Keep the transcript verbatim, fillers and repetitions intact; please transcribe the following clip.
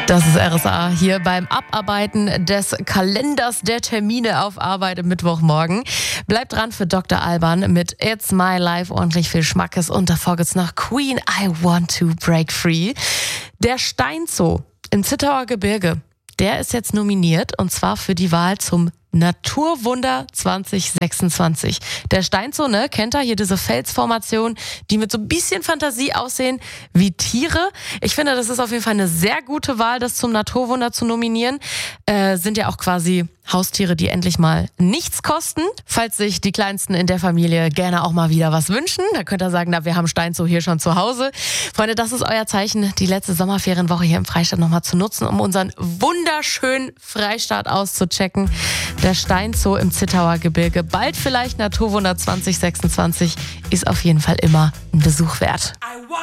Das ist R S A hier beim Abarbeiten des Kalenders der Termine auf Arbeit am Mittwochmorgen. Bleibt dran für Doktor Alban mit It's My Life, ordentlich viel Schmackes. Und davor geht's noch Queen, I Want to Break Free. Der Steinzoo im Zittauer Gebirge, der ist jetzt nominiert und zwar für die Wahl zum Naturwunder zwanzig sechsundzwanzig. Der Steinzoo, ne, kennt ihr hier diese Felsformationen, die mit so ein bisschen Fantasie aussehen wie Tiere. Ich finde, das ist auf jeden Fall eine sehr gute Wahl, das zum Naturwunder zu nominieren. Äh, sind ja auch quasi Haustiere, die endlich mal nichts kosten. Falls sich die Kleinsten in der Familie gerne auch mal wieder was wünschen, da könnt ihr sagen, na, wir haben Steinzoo hier schon zu Hause. Freunde, das ist euer Zeichen, die letzte Sommerferienwoche hier im Freistaat nochmal zu nutzen, um unseren wunderschönen Freistaat auszuchecken. Der Steinzoo im Zittauer Gebirge, bald vielleicht Naturwunder zwanzig sechsundzwanzig, ist auf jeden Fall immer ein Besuch wert.